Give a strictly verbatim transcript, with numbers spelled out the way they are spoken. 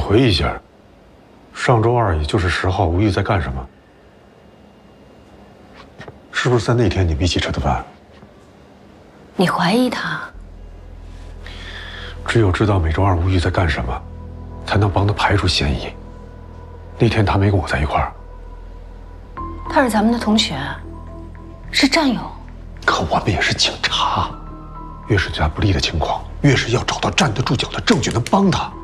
回忆一下，上周二也就是十号，吴玉在干什么？是不是在那天你们一起吃的饭？ 你怀疑他？ 只有知道每周二吴玉在干什么，才能帮他排除嫌疑。那天他没跟我在一块儿。 他是咱们的同学，是战友。 可我们也是警察，越是对他不利的情况，越是要找到站得住脚的证据能帮他。